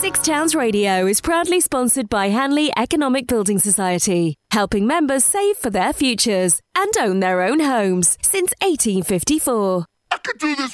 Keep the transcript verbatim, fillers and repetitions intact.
Six Towns Radio is proudly sponsored by Hanley Economic Building Society, helping members save for their futures and own their own homes since eighteen fifty-four. I could do this